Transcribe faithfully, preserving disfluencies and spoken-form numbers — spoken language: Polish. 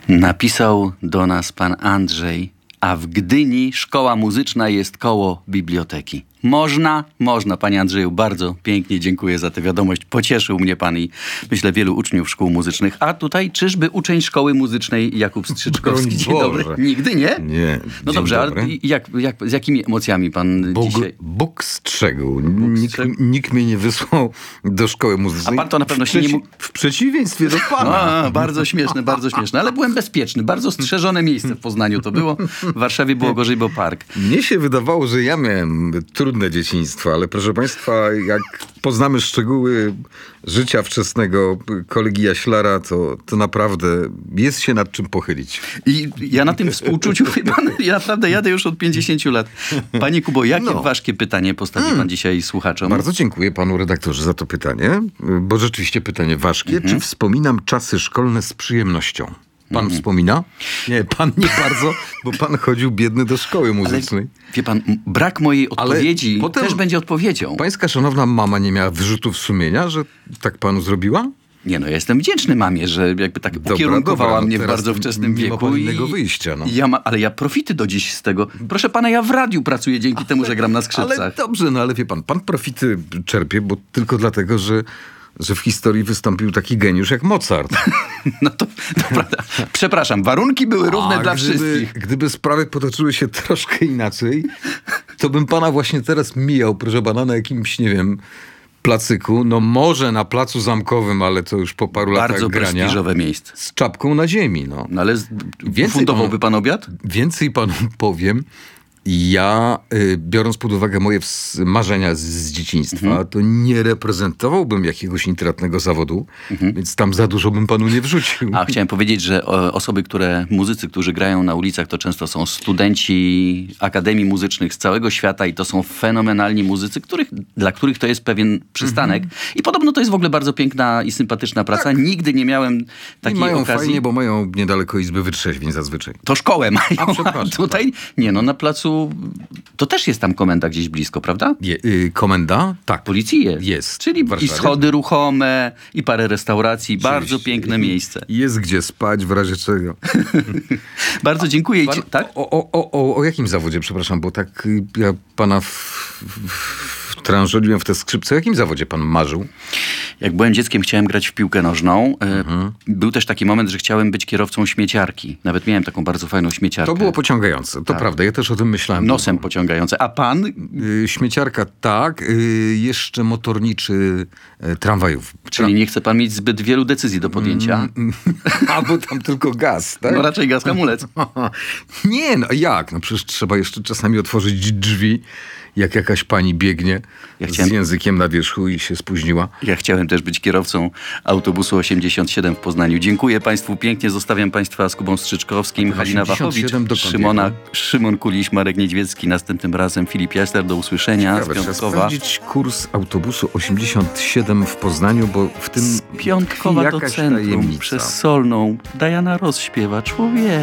Napisał do nas pan Andrzej, a w Gdyni szkoła muzyczna jest koło biblioteki. Można? Można, panie Andrzeju, bardzo pięknie dziękuję za tę wiadomość. Pocieszył mnie pan i myślę wielu uczniów szkół muzycznych. A tutaj czyżby uczeń szkoły muzycznej Jakub Strzyczkowski? Dzień dobry. Nigdy nie? Nie. No Dzień dobrze, dobry. ale jak, jak, z jakimi emocjami pan Bóg, dzisiaj... Bóg strzegł. Bóg Nikt, strzegł. nikt mnie nie wysłał do szkoły muzycznej. A pan to na pewno w się nie przeci- mógł- W przeciwieństwie do pana. A, bardzo śmieszne, bardzo śmieszne, ale byłem bezpieczny. Bardzo strzeżone miejsce w Poznaniu to było. W Warszawie było gorzej, bo park. Mnie się wydawało, że ja miałem trudne dzieciństwo, ale proszę państwa, jak poznamy szczegóły życia wczesnego kolegi Jaślara, to, to naprawdę jest się nad czym pochylić. I ja na tym współczuciu, wie pan, ja naprawdę jadę już od pięćdziesięciu lat. Panie Kubo, jakie No. ważkie pytanie postawi pan dzisiaj słuchaczom? Bardzo dziękuję panu redaktorze za to pytanie, bo rzeczywiście pytanie ważkie. Mhm. Czy wspominam czasy szkolne z przyjemnością? Pan wspomina? Nie, pan nie bardzo, bo pan chodził biedny do szkoły Ale, muzycznej. wie pan, m- brak mojej odpowiedzi potem- też będzie odpowiedzią. Pańska szanowna mama nie miała wyrzutów sumienia, że tak panu zrobiła? Nie no, ja jestem wdzięczny mamie, że jakby tak Dobra, ukierunkowała dobra, no mnie w teraz bardzo wczesnym nie ma wieku. pan i- innego wyjścia, no. i ja ma, ale ja profity do dziś z tego. Proszę pana, ja w radiu pracuję dzięki temu, że gram na skrzypcach. Ale dobrze, no ale wie pan, pan profity czerpie, bo tylko dlatego, że, że w historii wystąpił taki geniusz jak Mozart. No to, to prawda. Przepraszam, warunki były równe A dla gdyby, wszystkich. Gdyby sprawy potoczyły się troszkę inaczej, to bym pana właśnie teraz mijał, proszę pana, na jakimś, nie wiem, placyku, no może na placu zamkowym, ale to już po paru Bardzo latach grania, prestiżowe miejsce. z czapką na ziemi, no. No ale z- Więcej fundowałby panu- pan obiad? Więcej panu powiem. Ja, y, biorąc pod uwagę moje ws- marzenia z, z dzieciństwa, Mhm. to nie reprezentowałbym jakiegoś intratnego zawodu, więc tam za dużo bym panu nie wrzucił. A chciałem powiedzieć, że o, osoby, które, muzycy, którzy grają na ulicach, to często są studenci akademii muzycznych z całego świata i to są fenomenalni muzycy, których, dla których to jest pewien przystanek. I podobno to jest w ogóle bardzo piękna i sympatyczna praca. Nigdy nie miałem I takiej mają okazji. fajnie, bo mają niedaleko Izby Wytrzeźwień zazwyczaj. To szkołę mają. A, przepraszam. A tutaj nie, no na placu to też jest tam komenda gdzieś blisko, prawda? Je, y, komenda? Tak. Policji jest. Jest. Czyli W i Warszawie. schody ruchome, i parę restauracji. Bardzo Oczywiście. piękne miejsce. Jest gdzie spać, w razie czego. Bardzo dziękuję. I Pan, cie- tak? o, o, o, o, o jakim zawodzie, przepraszam, bo tak y, ja pana w, w, w, wtrążyłem w te skrzypce. O jakim zawodzie pan marzył? Jak byłem dzieckiem, chciałem grać w piłkę nożną. E, Mhm. Był też taki moment, że chciałem być kierowcą śmieciarki. Nawet miałem taką bardzo fajną śmieciarkę. To było pociągające, to prawda, ja też o tym myślałem. Nosem pociągające. A pan? Y, śmieciarka tak, y, jeszcze motorniczy y, tramwajów. Czyli nie chce pan mieć zbyt wielu decyzji do podjęcia? Albo tam tylko gaz, tak? No raczej gaz hamulec. Nie, no jak? No przecież trzeba jeszcze czasami otworzyć drzwi, jak jakaś pani biegnie Ja chciałem- z językiem na wierzchu i się spóźniła. Ja chciałem też być kierowcą autobusu osiemdziesiąt siedem w Poznaniu. Dziękuję państwu pięknie. Zostawiam państwa z Kubą Strzyczkowskim, Halina osiemdziesiąt siedem Wachowicz, dokąd Szymona, jechał? Szymon Kuliś, Marek Niedźwiecki. Następnym razem Filip Jaster. Do usłyszenia Ciekawe, z trzeba Piątkowa. sprawdzić kurs autobusu osiemdziesiąt siedem w Poznaniu, bo w tym Piątkowa tkwi do jakaś centrum tajemnica. przez Solną. Diana Ross śpiewa Człowiek.